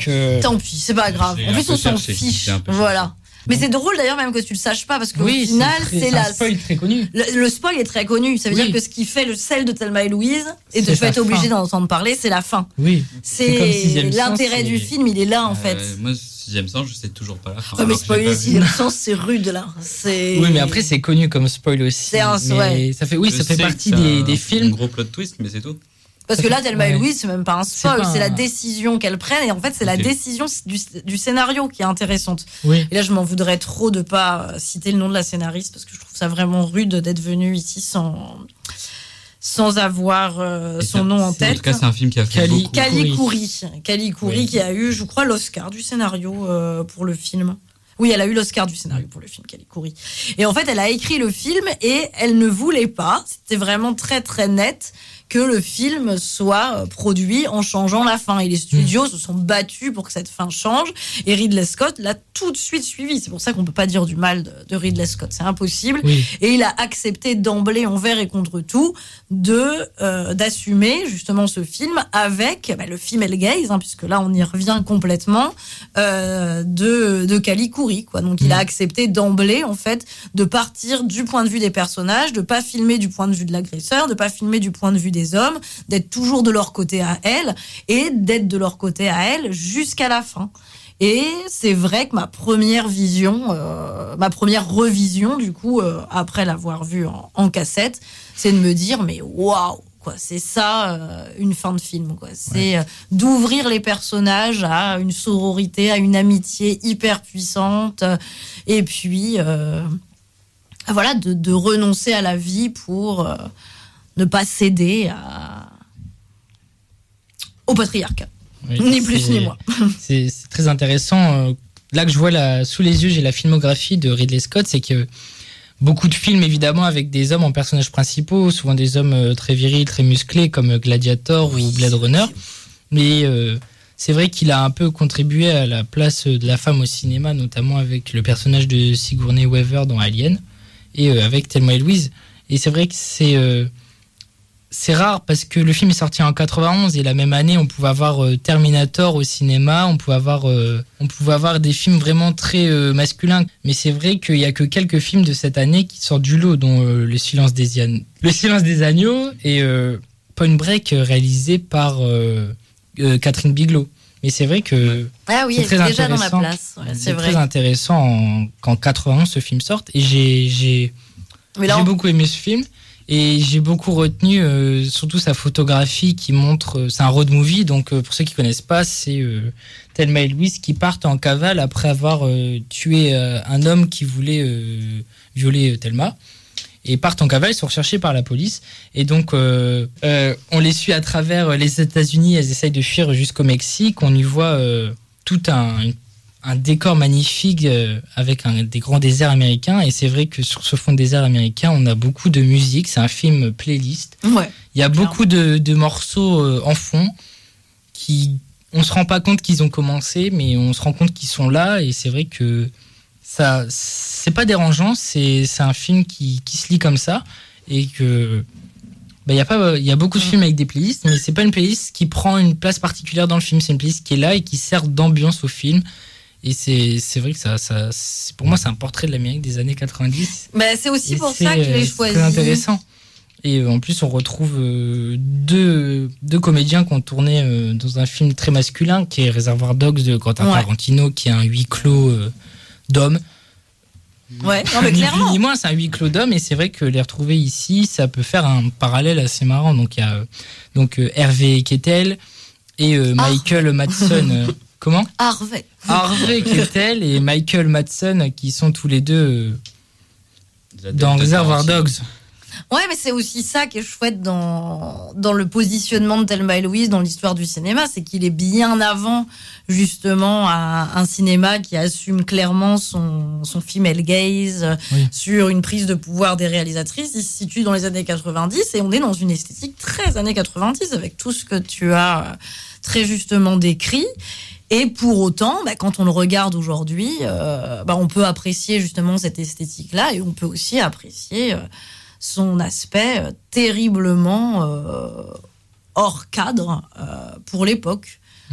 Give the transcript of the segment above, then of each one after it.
Donc, tant pis, c'est pas grave. En plus, on s'en fiche. Voilà. Mais c'est drôle d'ailleurs même que tu le saches pas parce qu'au final c'est un spoil très connu. Le spoil est très connu. Ça veut dire que ce qui fait le sel de Thelma et Louise et de tu vas être obligé d'en entendre parler, c'est la fin. Oui. C'est l'intérêt du film, il est là en fait. Moi, Sixième Sens, je sais toujours pas la fin. Ouais, mais spoiler Sixième Sens, c'est rude là. Oui, mais après c'est connu comme spoil aussi. C'est un ouais. Ça fait partie des films. Un gros plot twist, mais c'est tout. Parce que là, Thelma et Louise, c'est même pas un spoil, c'est la décision qu'elles prennent. Et en fait, c'est la décision du scénario qui est intéressante. Oui. Et là, je m'en voudrais trop de pas citer le nom de la scénariste, parce que je trouve ça vraiment rude d'être venue ici sans avoir son nom en tête. En tout cas, c'est un film qui a fait beaucoup. Kali Khoury qui a eu, je crois, l'Oscar du scénario pour le film. Oui, elle a eu l'Oscar du scénario pour le film, Kali Khoury. Et en fait, elle a écrit le film et elle ne voulait pas, c'était vraiment très très net, que le film soit produit en changeant la fin. Et les studios se sont battus pour que cette fin change. Et Ridley Scott l'a tout de suite suivi. C'est pour ça qu'on peut pas dire du mal de Ridley Scott. C'est impossible. Oui. Et il a accepté d'emblée, envers et contre tout, d'assumer justement ce film avec le female gaze, puisque là on y revient complètement, de Kali Khoury, quoi. Donc il a accepté d'emblée en fait de partir du point de vue des personnages, de pas filmer du point de vue de l'agresseur, de pas filmer du point de vue des hommes, d'être toujours de leur côté à elle et d'être de leur côté à elle jusqu'à la fin. Et c'est vrai que ma première revision du coup après l'avoir vue en cassette, c'est de me dire mais waouh, quoi, c'est ça une fin de film, quoi. C'est d'ouvrir les personnages à une sororité, à une amitié hyper puissante, et puis voilà, de renoncer à la vie pour ne pas céder au patriarcat. Oui, ni plus ni moins. C'est très intéressant. Là que je vois sous les yeux, j'ai la filmographie de Ridley Scott, c'est que beaucoup de films, évidemment, avec des hommes en personnages principaux, souvent des hommes très virils, très musclés, comme Gladiator ou Blade Runner. Mais c'est vrai qu'il a un peu contribué à la place de la femme au cinéma, notamment avec le personnage de Sigourney Weaver dans Alien, et avec Thelma et Louise. Et c'est vrai que c'est rare parce que le film est sorti en 91 et la même année on pouvait avoir Terminator au cinéma, on pouvait avoir des films vraiment très masculins, mais c'est vrai qu'il y a que quelques films de cette année qui sortent du lot, dont Le Silence des Agneaux et Point Break réalisé par Catherine Bigelow. Mais c'est vrai que c'est très déjà dans la place. Ouais, c'est vrai. Très intéressant qu'en 91 ce film sorte, et j'ai beaucoup aimé ce film. Et j'ai beaucoup retenu surtout sa photographie qui montre, c'est un road movie, donc pour ceux qui connaissent pas, c'est Thelma et Louise qui partent en cavale après avoir tué un homme qui voulait violer Thelma, et partent en cavale, ils sont recherchés par la police, et donc on les suit à travers les États-Unis, elles essayent de fuir jusqu'au Mexique, on y voit tout un décor magnifique avec des grands déserts américains, et c'est vrai que sur ce fond de désert américain on a beaucoup de musique, c'est un film playlist, il y a beaucoup de morceaux en fond on se rend pas compte qu'ils ont commencé, mais on se rend compte qu'ils sont là, et c'est vrai que ça c'est pas dérangeant, c'est un film qui se lit comme ça, et que il y a beaucoup de films avec des playlists, mais c'est pas une playlist qui prend une place particulière dans le film, c'est une playlist qui est là et qui sert d'ambiance au film. Et c'est vrai que pour moi, c'est un portrait de l'Amérique des années 90. C'est aussi pour ça que je l'ai choisi. C'est très intéressant. Et en plus, on retrouve deux comédiens qui ont tourné dans un film très masculin, qui est Reservoir Dogs de Quentin Tarantino, qui est un huis clos d'hommes. Ouais, non, mais ni clairement. plus ni moins, c'est un huis clos d'hommes, et c'est vrai que les retrouver ici, ça peut faire un parallèle assez marrant. Donc, il y a Hervé Kettel et Michael Madsen. Comment ? Harvey Keitel et Michael Madsen, qui sont tous les deux dans Reservoir Dogs. Ouais, mais c'est aussi ça qui est chouette dans le positionnement de Thelma et Louise dans l'histoire du cinéma, c'est qu'il est bien avant justement un cinéma qui assume clairement son female gaze sur une prise de pouvoir des réalisatrices. Il se situe dans les années 90 et on est dans une esthétique très années 90 avec tout ce que tu as très justement décrit. Et pour autant, quand on le regarde aujourd'hui, on peut apprécier justement cette esthétique-là, et on peut aussi apprécier son aspect terriblement hors cadre pour l'époque.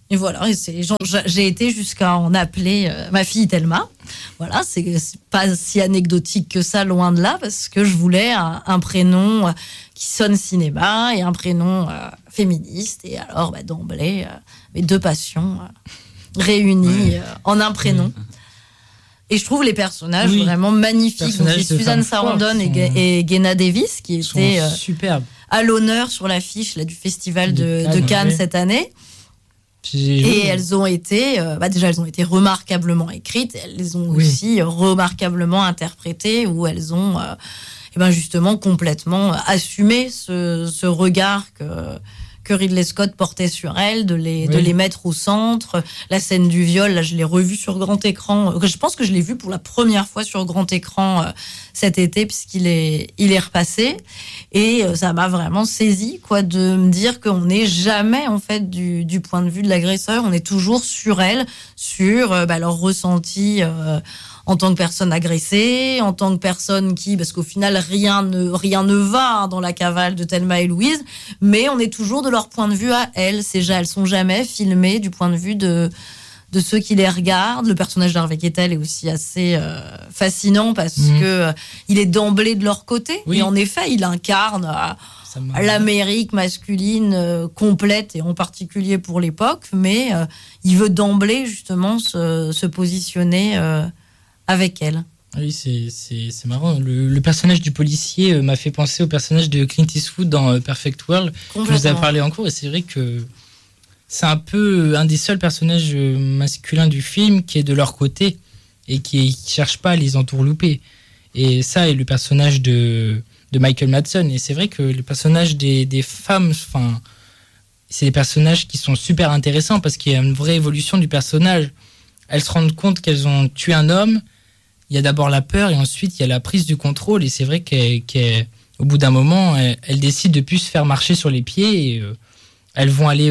Et voilà, j'ai été jusqu'à en appeler ma fille Thelma. Voilà, c'est pas si anecdotique que ça, loin de là, parce que je voulais un prénom qui sonne cinéma et un prénom féministe. Et alors, d'emblée, mes deux passions réunies en un prénom. Et je trouve les personnages vraiment magnifiques. Donc, c'est Suzanne Sarandon et Geena Davis qui étaient superbes à l'honneur sur l'affiche du festival de Cannes cette année. Et elles ont été, déjà elles ont été remarquablement écrites, elles les ont aussi remarquablement interprétées, où elles ont justement complètement assumé ce regard que Ridley Scott portait sur elles, de les mettre au centre. La scène du viol, là je l'ai revue sur grand écran, je pense que je l'ai vue pour la première fois sur grand écran cet été, puisqu'il est repassé, et ça m'a vraiment saisi de me dire qu'on n'est jamais en fait du point de vue de l'agresseur, on est toujours sur elle, sur leur ressenti en tant que personne agressée, en tant que personne parce qu'au final rien ne va dans la cavale de Thelma et Louise, mais on est toujours de leur point de vue à elles. Elles sont jamais filmées du point de vue de ceux qui les regardent. Le personnage d'Harvey Keitel est aussi assez fascinant parce que il est d'emblée de leur côté. Et en effet, il incarne l'Amérique masculine complète, et en particulier pour l'époque, mais il veut d'emblée justement se positionner avec elle. Oui, c'est marrant. Le personnage du policier m'a fait penser au personnage de Clint Eastwood dans Perfect World. Je vous ai parlé en cours, et c'est vrai que c'est un peu un des seuls personnages masculins du film qui est de leur côté et qui ne cherche pas à les entourlouper. Et ça est le personnage de Michael Madsen. Et c'est vrai que le personnage des femmes, c'est des personnages qui sont super intéressants parce qu'il y a une vraie évolution du personnage. Elles se rendent compte qu'elles ont tué un homme. Il y a d'abord la peur et ensuite il y a la prise du contrôle. Et c'est vrai qu'au bout d'un moment, elles décident de plus se faire marcher sur les pieds. Et elles vont aller,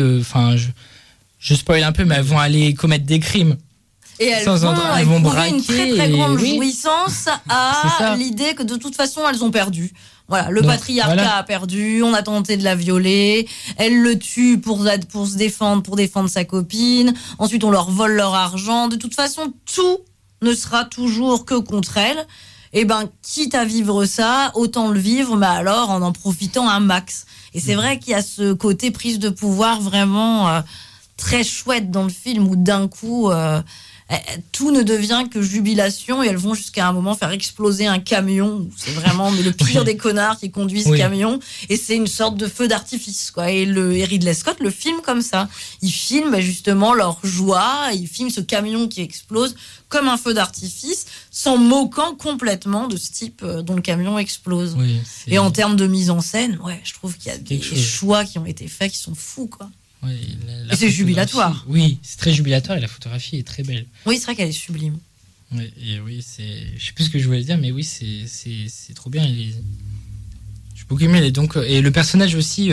je spoil un peu, mais elles vont aller commettre des crimes. Et elles vont braquer une très très grande jouissance à l'idée que de toute façon elles ont perdu. Voilà, le patriarcat a perdu, on a tenté de la violer, elle le tue pour se défendre, pour défendre sa copine. Ensuite, on leur vole leur argent. De toute façon, tout ne sera toujours que contre elle. Et quitte à vivre ça, autant le vivre, mais alors en profitant un max. Et c'est vrai qu'il y a ce côté prise de pouvoir vraiment très chouette dans le film, où d'un coup tout ne devient que jubilation, et elles vont jusqu'à un moment faire exploser un camion. C'est vraiment le pire des connards qui conduisent ce camion, et c'est une sorte de feu d'artifice, quoi. Et Ridley Scott le filme comme ça. Il filme justement leur joie, il filme ce camion qui explose comme un feu d'artifice, s'en moquant complètement de ce type dont le camion explose. Et en termes de mise en scène, je trouve qu'il y a des choix qui ont été faits qui sont fous, quoi. Oui, et c'est jubilatoire. Oui, c'est très jubilatoire, et la photographie est très belle. Oui, c'est vrai qu'elle est sublime. Oui, et oui, je sais plus ce que je voulais dire, mais oui, c'est trop bien. J'ai beaucoup aimé. Et le personnage aussi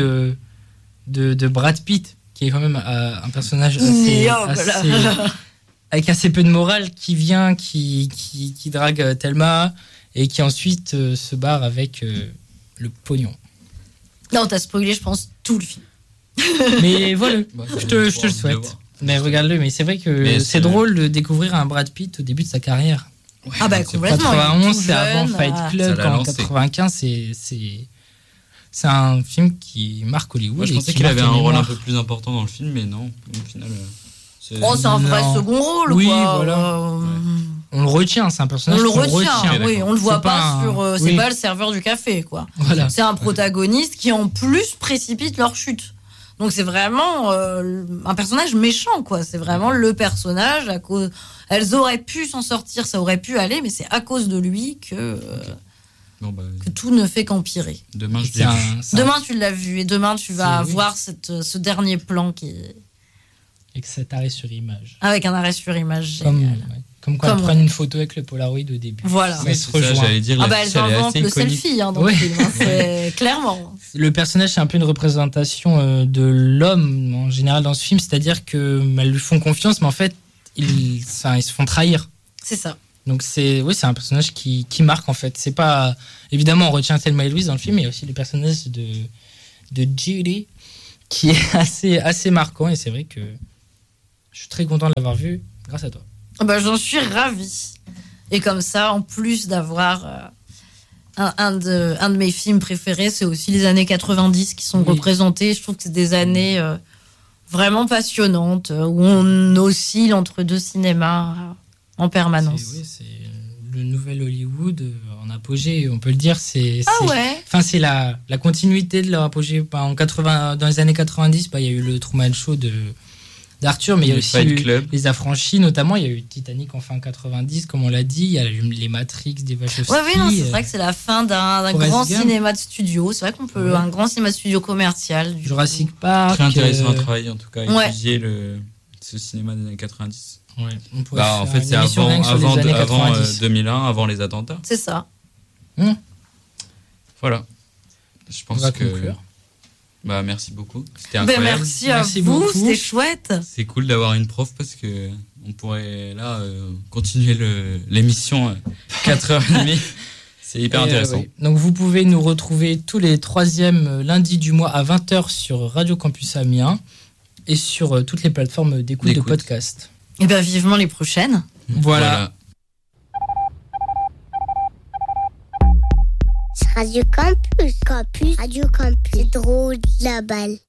de Brad Pitt, qui est quand même un personnage avec assez peu de morale, qui vient, qui drague Thelma, et qui ensuite se barre avec le pognon. Non, t'as spoilé, je pense, tout le film. Mais voilà, je te le souhaite. Mais regarde-le, mais c'est vrai que c'est drôle de découvrir un Brad Pitt au début de sa carrière. Complètement. 91, c'est avant Fight Club. En 95, c'est un film qui marque Hollywood. Moi, je pensais qu'il avait un rôle un peu plus important dans le film, mais non, au final. C'est un vrai second rôle. Oui, quoi. Voilà. On le retient, c'est un personnage qu'on retient. Oui, on le voit pas sur. C'est pas le serveur du café, quoi. Voilà. C'est un protagoniste qui en plus précipite leur chute. Donc c'est vraiment un personnage méchant, quoi. C'est vraiment le personnage à cause. Elles auraient pu s'en sortir, ça aurait pu aller, mais c'est à cause de lui que tout ne fait qu'empirer. Demain, demain tu l'as vu, et demain tu vas voir ce dernier plan qui. Avec cet arrêt sur image. Avec un arrêt sur image génial. Comme quand elles prennent une photo avec le Polaroid au début. Voilà. Ouais, c'est ça, j'allais dire. Elles inventent le selfie dans le film. C'est clairement. Le personnage, c'est un peu une représentation de l'homme en général dans ce film, c'est-à-dire qu'elles lui font confiance, mais en fait, ils se font trahir. C'est ça. Donc c'est un personnage qui marque en fait. C'est pas évidemment on retient Thelma et Louise dans le film, mais il y a aussi le personnage de Judy qui est assez marquant, et c'est vrai que Je suis très content de l'avoir vu grâce à toi. J'en suis ravie. Et comme ça, en plus d'avoir un de mes films préférés, c'est aussi les années 90 qui sont représentées. Je trouve que c'est des années vraiment passionnantes où on oscille entre deux cinémas en permanence. C'est le nouvel Hollywood en apogée, on peut le dire. C'est la continuité de leur apogée. Dans les années 90, il y a eu le Truman Show d'Arthur, mais il y a aussi eu Les Affranchis, notamment. Il y a eu Titanic en fin 90, comme on l'a dit. Il y a eu les Matrix des Wachowski. C'est vrai que c'est la fin d'un grand cinéma de studio. C'est vrai qu'on peut un grand cinéma de studio commercial. Jurassic Park. Très intéressant à travailler, en tout cas, étudier ce cinéma des années 90. Ouais, en fait, c'est avant 2001, avant les attentats. C'est ça. Voilà. Je pense on va conclure. Merci beaucoup. C'était incroyable. Merci à vous, c'était chouette. C'est cool d'avoir une prof parce que on pourrait là continuer l'émission 4h30. C'est hyper intéressant. Donc vous pouvez nous retrouver tous les 3e lundis du mois à 20h sur Radio Campus Amiens et sur toutes les plateformes d'écoute de podcast. Et vivement les prochaines. Voilà. Radio Campus. Radio Campus. C'est drôle, la balle.